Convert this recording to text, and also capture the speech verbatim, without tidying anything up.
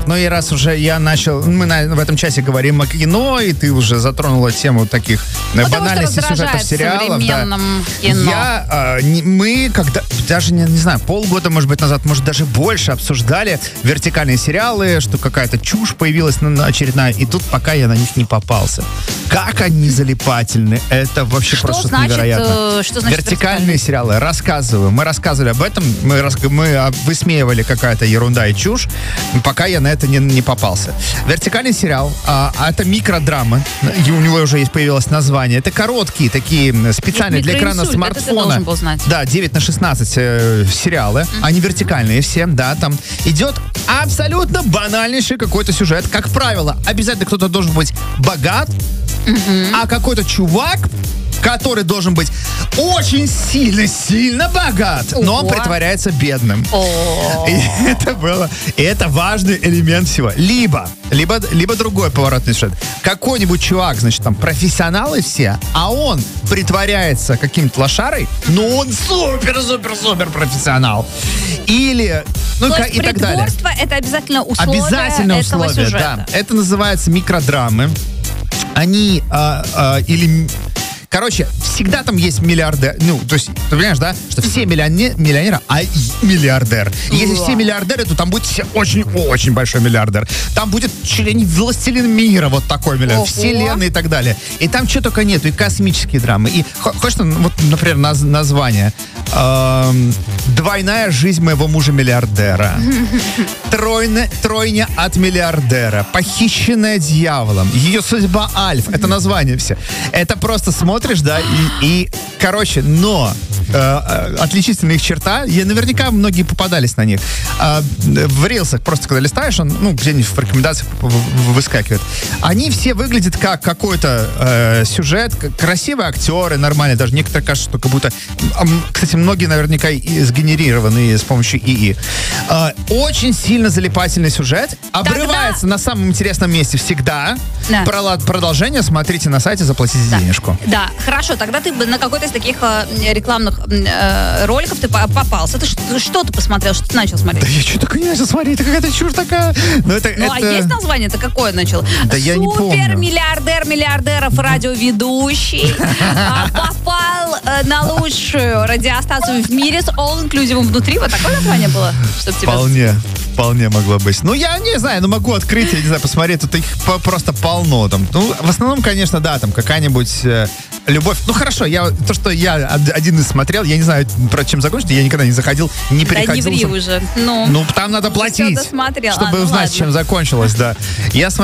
ну и раз уже я начал, мы на, в этом часе говорим о кино, и ты уже затронула тему таких ну, банальностей сюжетов сериалов. Да. Кино. Я, а, не, мы когда, даже не, не знаю, полгода, может быть, назад, может, даже больше обсуждали вертикальные сериалы, что какая-то чушь появилась на, на очередная, и тут пока я на них не попался. Как они залипательны, это вообще что просто значит, невероятно. Что значит вертикальные сериалы, рассказываю. Мы рассказывали об этом, мы, рас, мы высмеивали какая-то ерунда и чушь, пока я на это не, не попался. Вертикальный сериал, а, это микродрама, и у него уже есть появилось название. Это короткие такие специальные для экрана смартфона. Да, девять на шестнадцать э, сериалы. Mm-hmm. Они вертикальные все, да, там идет абсолютно банальнейший какой-то сюжет. Как правило, обязательно кто-то должен быть богат, mm-hmm. а какой-то чувак, который должен быть очень сильно-сильно богат, Ого. но он притворяется бедным. И это было, и это важный элемент всего. Либо, либо, либо другой поворотный сюжет. Какой-нибудь чувак, значит, там профессионалы все, а он притворяется каким-то лошарой, но он супер-супер-супер профессионал. Или, ну То и, есть и так далее. Притворство — это обязательно условие Обязательно этого условие, сюжета. Да. Это называется микродрамы. Они а, а, или Короче, всегда там есть миллиардер. Ну, то есть, ты понимаешь, да? Что все миллионеры, миллионеры, а миллиардер. И если все миллиардеры, то там будет очень-очень большой миллиардер. Там будет член властелин мира, вот такой миллиардер. Вселенной и так далее. И там что только нету. И космические драмы. И хочешь, вот, например, наз, название. Эм, «Двойная жизнь моего мужа-миллиардера». Тройня, тройня от миллиардера. «Похищенная дьяволом». Ее судьба Альф. Это название все. Это просто смотришь, да, и, и короче, но э, отличительная их черта, я наверняка многие попадались на них. Э, в рилсах просто когда листаешь, он, ну, где-нибудь в рекомендациях выскакивает. Они все выглядят как какой-то э, сюжет, красивые актеры, нормальные, даже некоторые кажется, что как будто, кстати, многие наверняка сгенерированы с помощью ИИ. Э, очень сильно залипательный сюжет, обрывается Тогда... на самом интересном месте всегда. Да. Продолжение смотрите на сайте, заплатите да. денежку. Да, хорошо, тогда ты на какой-то из таких э, рекламных э, роликов ты попался. Ты что, что ты посмотрел, что ты начал смотреть? Да я что такое не начал смотреть, это какая-то чушь такая. Но это, ну, это... а есть название-то какое начал? Да я не помню. Супер-миллиардер миллиардеров радиоведущий попал на лучшую радиостанцию в мире с all-inclusive внутри. Вот такое название было? Вполне. Вполне могло быть. Ну, я не знаю, ну могу открыть, я не знаю, посмотреть, тут их просто полно там. Ну, в основном, конечно, да, там какая-нибудь э, любовь. Ну, хорошо, я, то, что я один из смотрел, я не знаю, про чем закончится, я никогда не заходил, не переходил. Да не ври уже. Ну, ну там надо платить, чтобы а, ну узнать, ладно. чем закончилось, да. Я